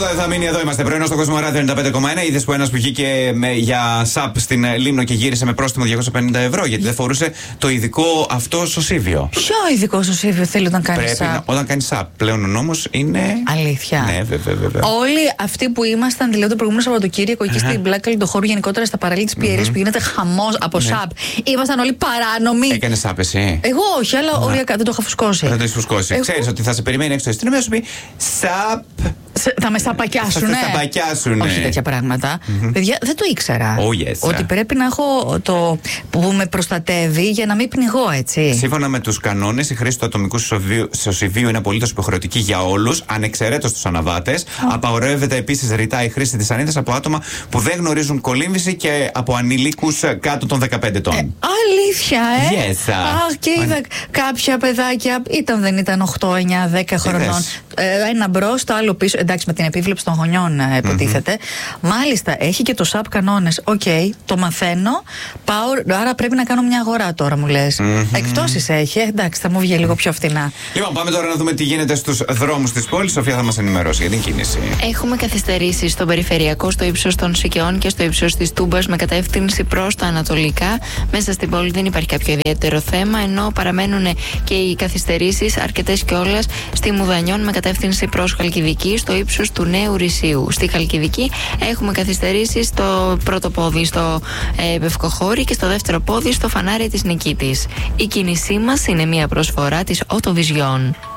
θα μείνει εδώ. Είμαστε πρωινό στο Κόσμο Ράδιο 95,1. Είδες που ένας που βγήκε για ΣΑΠ στην Λίμνο και γύρισε με πρόστιμο 250 €, γιατί δεν φορούσε το ειδικό αυτό σωσίβιο. Ποιο ειδικό σωσίβιο θέλει όταν κάνει ΣΑΠ? Όταν κάνει ΣΑΠ. Πλέον ο νόμος είναι. Αλήθεια. Ναι, βέβαια. Όλοι αυτοί που ήμασταν, δηλαδή το προηγούμενο Σαββατοκύριακο εκεί στην Black Light, το χώρο γενικότερα στα παραλία της Πιερής που γίνεται χαμός από ΣΑΠ, ήμασταν όλοι παράνομοι. Έκανε ΣΑΠ εσύ? Εγώ όχι, αλλά οριακά δεν το είχα φουσκώσει. Δεν το έχει φουσκώσει. Ξέρεις ότι θα σε περιμένει έξω το αστυνομία, σου πει ΣΑΠ. Θα με σαπακιάσουνε. Θα σαπακιάσουνε. Όχι τέτοια πράγματα. Παιδιά, δεν το ήξερα. Ότι πρέπει να έχω το που με προστατεύει για να μην πνιγώ, έτσι. Σύμφωνα με τους κανόνες, η χρήση του ατομικού σωσιβίου είναι απολύτως υποχρεωτική για όλους, ανεξαιρέτως τους αναβάτες. Απαγορεύεται επίσης ρητά η χρήση της ανίδας από άτομα που δεν γνωρίζουν κολύμβηση και από ανηλίκους κάτω των 15 ετών. Αλήθεια, Yes. Αχ, και είδα κάποια παιδάκια, δεν ήταν 8, 9, 10 χρονών. Ένα μπρος, το άλλο πίσω. Εντάξει, με την επίβλεψη των γονιών υποτίθεται. Μάλιστα, έχει και το ΣΑΠ κανόνες. Οκ, το μαθαίνω. Πάω, άρα πρέπει να κάνω μια αγορά τώρα, μου λες. Εκπτώσεις έχει, εντάξει, θα μου βγει λίγο πιο φθηνά. Λοιπόν, πάμε τώρα να δούμε τι γίνεται στους δρόμους της πόλης. Σοφία θα μας ενημερώσει για την κίνηση. Έχουμε καθυστερήσεις στον περιφερειακό, στο ύψος των Σικαιών και στο ύψος της Τούμπας με κατεύθυνση προς τα ανατολικά. Μέσα στην πόλη δεν υπάρχει κάποιο ιδιαίτερο θέμα, ενώ παραμένουν και οι καθυστερήσεις αρκετές κιόλας στη Μουδανιών με κατεύθυνση προς Χαλκιδική, στο ύψος του Νέου Ρησίου. Στη Χαλκιδική έχουμε καθυστερήσεις στο πρώτο πόδι στο Πευκοχώρι και στο δεύτερο πόδι στο φανάρι της Νικήτης. Η κίνησή μας είναι μια προσφορά της Autovision.